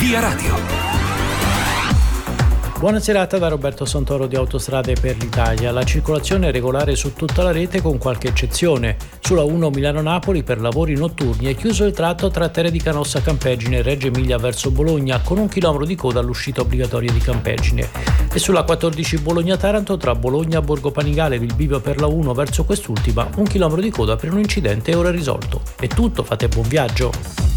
Via Radio. Buona serata da Roberto Santoro di Autostrade per l'Italia. La circolazione è regolare su tutta la rete con qualche eccezione. Sulla 1 Milano-Napoli per lavori notturni è chiuso il tratto tra Terre di Canossa Campegine e Reggio Emilia verso Bologna con 1 chilometro di coda all'uscita obbligatoria di Campegine. E sulla 14 Bologna-Taranto tra Bologna, Borgo Panigale e Vilbivio per la 1 verso quest'ultima 1 chilometro di coda per un incidente ora risolto. È tutto, fate buon viaggio.